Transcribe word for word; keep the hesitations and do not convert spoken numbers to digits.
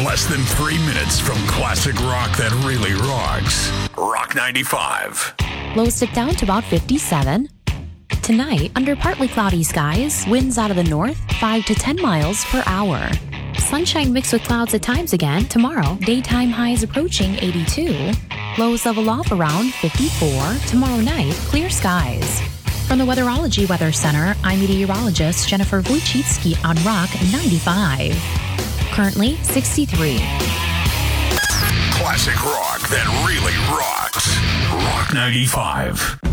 less than three minutes from classic rock that really rocks. Rock ninety-five. Lows dip down to about fifty-seven. Tonight, under partly cloudy skies, winds out of the north, five to ten miles per hour. Sunshine mixed with clouds at times again. Tomorrow, daytime highs approaching eighty-two. Lows level off around fifty-four. Tomorrow night, clear skies. From the Weatherology Weather Center, I'm meteorologist Jennifer Wojcicki on Rock ninety-five. Currently, sixty-three. Classic rock that really rocks. Rock ninety-five.